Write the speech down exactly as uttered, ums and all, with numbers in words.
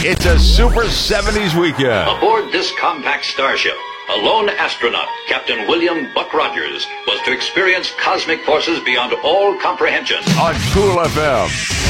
It's a Super seventies weekend. Aboard this compact starship, a lone astronaut, Captain William Buck Rogers, was to experience cosmic forces beyond all comprehension. On Cool F M.